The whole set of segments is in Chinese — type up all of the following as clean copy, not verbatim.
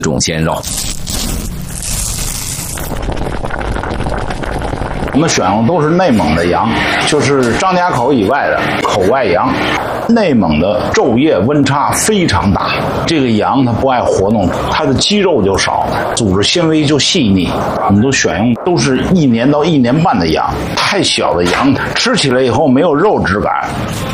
种鲜肉。 我们选用都是内蒙的羊，就是张家口以外的口外羊。内蒙的昼夜温差非常大，这个羊它不爱活动，它的肌肉就少，组织纤维就细腻。我们都选用都是1年到1年半的羊，太小的羊吃起来以后没有肉质感。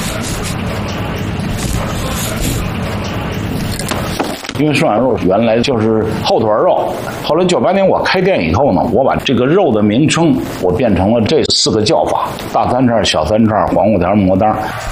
因为涮羊肉原来就是后腿肉，后来98年我开店以后呢，我把这个肉的名称我变成了这4个叫法：大三叉、小三叉、黄瓜条、魔当。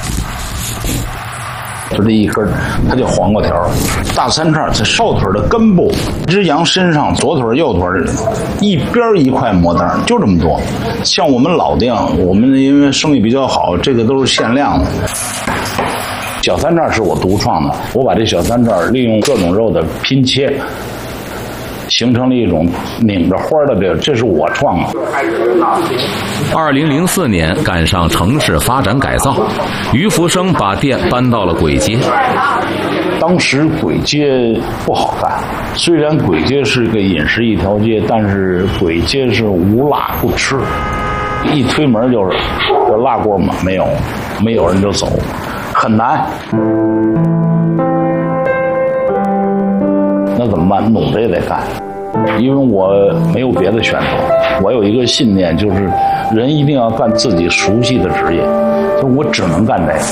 就这一根，它叫黄瓜条。大三叉在后腿的根部，一只羊身上左腿右腿一边一块魔当，就这么多。像我们老店，我们因为生意比较好，这个都是限量的。小三叉是我独创的，我把这小三叉利用各种肉的拼切，形成了一种拧着花的这是我创的。 2004年赶上城市发展改造，于福生把店搬到了簋街。 当时簋街不好干，虽然簋街是个饮食一条街，但是簋街是无辣不吃，一推门就是有辣锅吗？没有人就走，很难。那怎么办？努着也得干，因为我没有别的选择。我有一个信念，就是人一定要干自己熟悉的职业，就我只能干这个。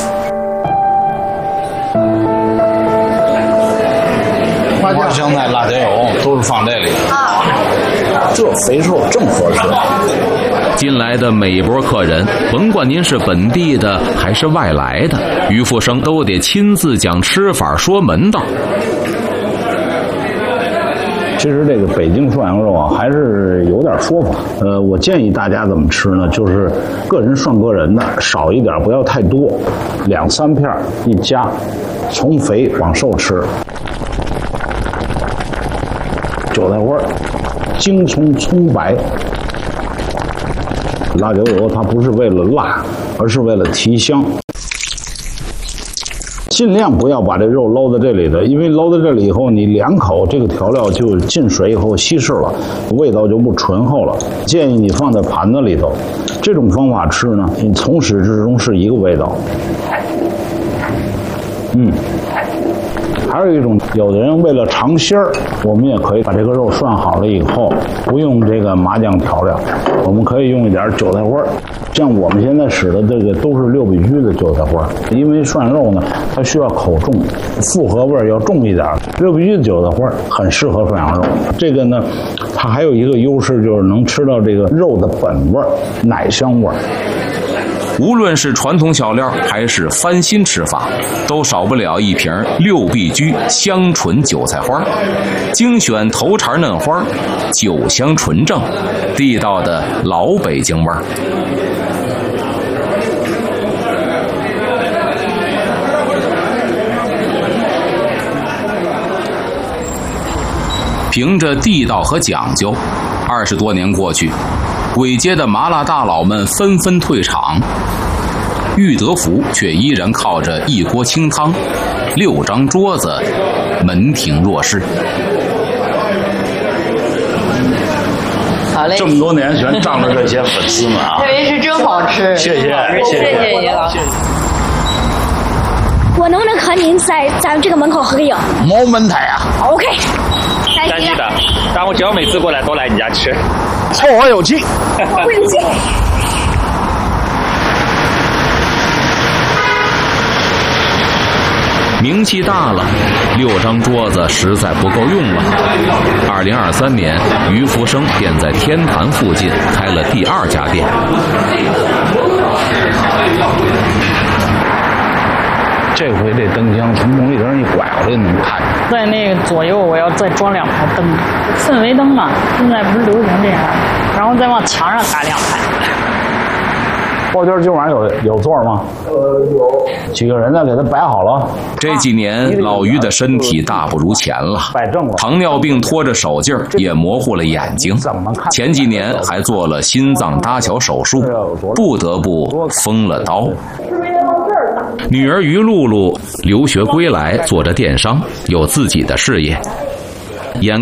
花香菜、辣椒油都是放这里，这肥瘦正合适。 进来的每一波客人，甭管您是本地的还是外来的，于福生都得亲自讲吃法，说门道。 其实这个北京涮羊肉啊，还是有点说法。我建议大家怎么吃呢？就是个人涮个人的，少一点，不要太多，2、3片一夹，从肥往瘦吃。韭菜花、京葱、葱白、辣椒油，它不是为了辣，而是为了提香。尽量不要把这肉捞在这里的，因为捞在这里以后，你2口这个调料就进水以后稀释了，味道就不醇厚了。建议你放在盘子里头，这种方法吃呢，你从始至终是一个味道。还有一种，有的人为了尝鲜儿，我们也可以把这个肉涮好了以后，不用这个麻酱调料，我们可以用一点韭菜花。像我们现在使的这个都是6必居的韭菜花，因为涮肉呢，它需要口重，复合味要重一点。6必居的韭菜花很适合涮羊肉。这个呢，它还有一个优势，就是能吃到这个肉的本味，奶香味。 无论是传统小料还是翻新吃法，都少不了一瓶6必居香醇韭菜花，精选头茬嫩花，酒香纯正，地道的老北京味儿。凭着地道和讲究，20多年过去，簋街的麻辣大佬们纷纷退场，裕德福却依然靠着一锅清汤、6张桌子，门庭若市。 好嘞， 这么多年全仗着这些粉丝们啊！ 特别是真好吃， 谢谢， 谢谢叶老师。 我能不能和您在咱们这个门口合个影？ 没问题啊。 OK。 山西的，但我只要每次过来都来你家吃。 凑合有气。 我有气。 名气大了，6张桌子实在不够用了。2023年，于福生便在天坛附近开了第2家店。 这回这灯箱从红绿灯一拐过来，能看见。 在那个左右，我要再装2排灯，氛围灯嘛，现在不是流行这样，然后再往墙上打2排。 包间今晚有座吗？有。几个人呢？给他摆好了。 这几年老于的身体大不如前了， 摆正了。 糖尿病拖着手劲儿，也模糊了眼睛。前几年还做了心脏搭桥手术，不得不封了刀。女儿于露露留学归来，做着电商，有自己的事业。 眼